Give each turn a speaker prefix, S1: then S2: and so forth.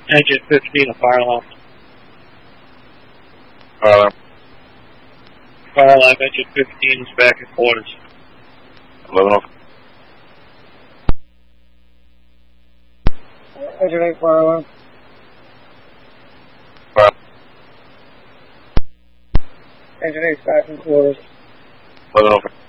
S1: Engine 15, a fire alarm.
S2: Fire alarm.
S1: Fire alarm, engine 15 is back in quarters.
S2: 11
S3: Engine 8, fire alarm.
S2: Fire.
S3: Engine 8 back in quarters.
S2: 11